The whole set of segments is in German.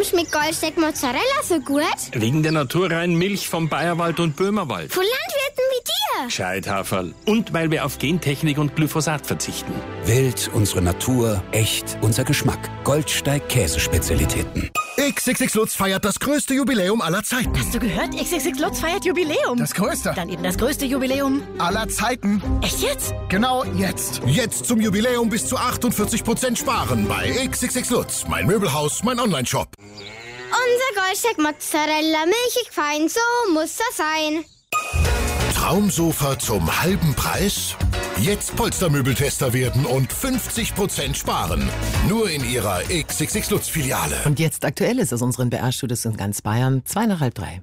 schmeckt Goldsteak Mozzarella so gut? Wegen der naturreinen Milch vom Bayerwald und Böhmerwald. Von Landwirten wie dir. Gescheit, Haferl. Und weil wir auf Gentechnik und Glyphosat verzichten. Wild, unsere Natur, echt, unser Geschmack. Goldsteig Käsespezialitäten. XXX Lutz feiert das größte Jubiläum aller Zeiten. Hast du gehört? XXX Lutz feiert Jubiläum. Das größte. Dann eben das größte Jubiläum Aller Zeiten. Echt jetzt? Genau jetzt. Jetzt zum Jubiläum bis zu 48% sparen bei XXX Lutz. Mein Möbelhaus, mein Onlineshop. Unser Goldsteak Mozzarella, milchig fein, so muss das sein. Traumsofa zum halben Preis? Jetzt Polstermöbeltester werden und 50% sparen. Nur in Ihrer XXX Lutz Filiale. Und jetzt Aktuelles aus unseren BR-Studios in ganz Bayern, 2:30.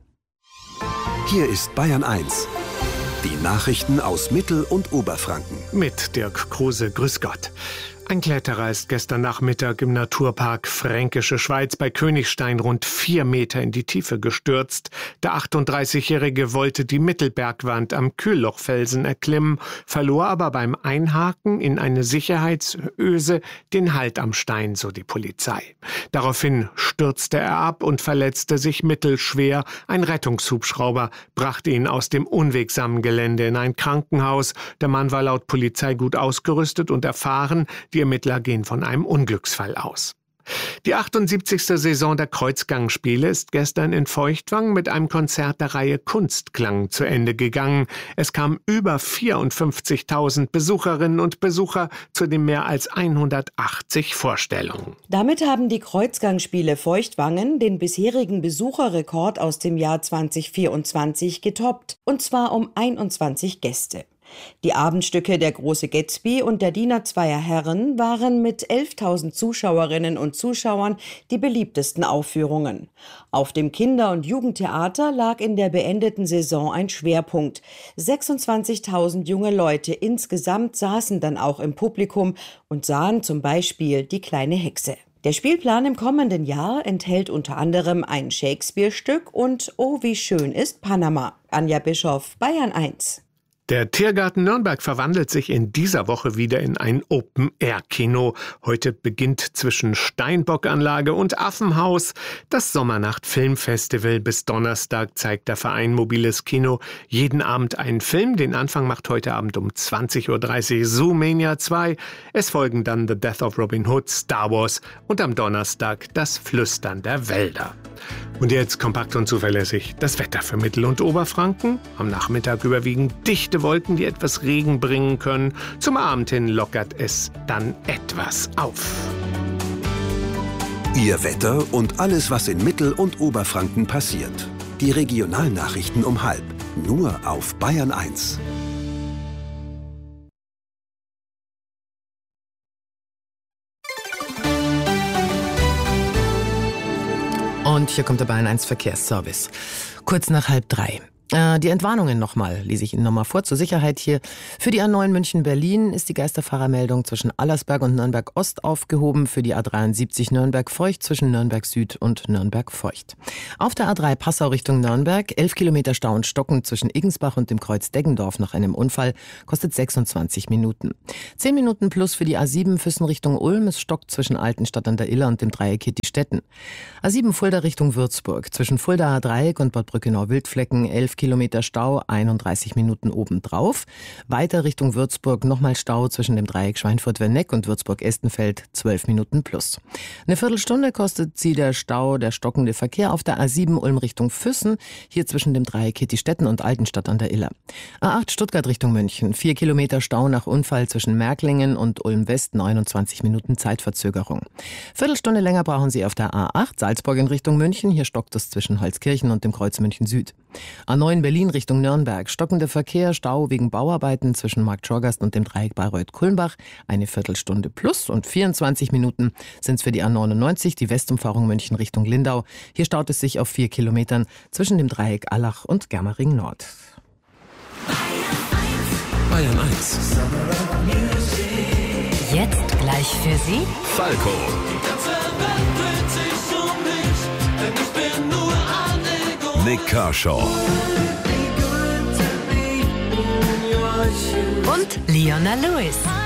Hier ist Bayern 1. Die Nachrichten aus Mittel- und Oberfranken. Mit Dirk Kruse, grüß Gott. Ein Kletterer ist gestern Nachmittag im Naturpark Fränkische Schweiz bei Königstein rund 4 Meter in die Tiefe gestürzt. Der 38-Jährige wollte die Mittelbergwand am Kühllochfelsen erklimmen, verlor aber beim Einhaken in eine Sicherheitsöse den Halt am Stein, so die Polizei. Daraufhin stürzte er ab und verletzte sich mittelschwer. Ein Rettungshubschrauber brachte ihn aus dem unwegsamen Gelände in ein Krankenhaus. Der Mann war laut Polizei gut ausgerüstet und erfahren. Die Ermittler gehen von einem Unglücksfall aus. Die 78. Saison der Kreuzgangspiele ist gestern in Feuchtwang mit einem Konzert der Reihe Kunstklang zu Ende gegangen. Es kamen über 54.000 Besucherinnen und Besucher zu den mehr als 180 Vorstellungen. Damit haben die Kreuzgangspiele Feuchtwangen den bisherigen Besucherrekord aus dem Jahr 2024 getoppt, und zwar um 21 Gäste. Die Abendstücke Der große Gatsby und Der Diener zweier Herren waren mit 11.000 Zuschauerinnen und Zuschauern die beliebtesten Aufführungen. Auf dem Kinder- und Jugendtheater lag in der beendeten Saison ein Schwerpunkt. 26.000 junge Leute insgesamt saßen dann auch im Publikum und sahen zum Beispiel Die kleine Hexe. Der Spielplan im kommenden Jahr enthält unter anderem ein Shakespeare-Stück und Oh, wie schön ist Panama. Anja Bischoff, Bayern 1. Der Tiergarten Nürnberg verwandelt sich in dieser Woche wieder in ein Open-Air-Kino. Heute beginnt zwischen Steinbockanlage und Affenhaus das Sommernacht-Filmfestival. Bis Donnerstag zeigt der Verein Mobiles Kino jeden Abend einen Film. Den Anfang macht heute Abend um 20.30 Uhr Zoomania 2. Es folgen dann The Death of Robin Hood, Star Wars und am Donnerstag das Flüstern der Wälder. Und jetzt kompakt und zuverlässig das Wetter für Mittel- und Oberfranken. Am Nachmittag überwiegend dichte Wolken, die etwas Regen bringen können. Zum Abend hin lockert es dann etwas auf. Ihr Wetter und alles, was in Mittel- und Oberfranken passiert. Die Regionalnachrichten um 12:30. Nur auf Bayern 1. Und hier kommt der Bayern 1 Verkehrsservice. Kurz nach 2:30. Die Entwarnungen nochmal, lese ich Ihnen nochmal vor, zur Sicherheit hier. Für die A9 München-Berlin ist die Geisterfahrermeldung zwischen Allersberg und Nürnberg-Ost aufgehoben, für die A73 Nürnberg-Feucht zwischen Nürnberg-Süd und Nürnberg-Feucht. Auf der A3 Passau Richtung Nürnberg, 11 Kilometer Stau und Stocken zwischen Igensbach und dem Kreuz Deggendorf nach einem Unfall, kostet 26 Minuten. 10 Minuten plus für die A7 Füssen Richtung Ulm, es stockt zwischen Altenstadt an der Iller und dem Dreieck Hittistetten. A7 Fulda Richtung Würzburg, zwischen Fuldaer Dreieck und Bad Brückenau-Wildflecken, 11 Kilometer Stau, 31 Minuten obendrauf. Weiter Richtung Würzburg nochmal Stau zwischen dem Dreieck Schweinfurt-Werneck und Würzburg-Estenfeld, 12 Minuten plus. Eine Viertelstunde kostet sie der Stau, der stockende Verkehr auf der A7 Ulm Richtung Füssen, hier zwischen dem Dreieck Hittistetten und Altenstadt an der Iller. A8 Stuttgart Richtung München, 4 Kilometer Stau nach Unfall zwischen Märklingen und Ulm West, 29 Minuten Zeitverzögerung. Viertelstunde länger brauchen Sie auf der A8 Salzburg in Richtung München, hier stockt es zwischen Holzkirchen und dem Kreuz München Süd. A9 Berlin Richtung Nürnberg, stockender Verkehr, Stau wegen Bauarbeiten zwischen Markt Schorgast und dem Dreieck Bayreuth-Kulmbach, eine Viertelstunde plus und 24 Minuten sind es für die A99, die Westumfahrung München Richtung Lindau. Hier staut es sich auf 4 Kilometern zwischen dem Dreieck Allach und Germering Nord. Bayern 1. Jetzt gleich für Sie Falco. Nick Kershaw. und Leona Lewis.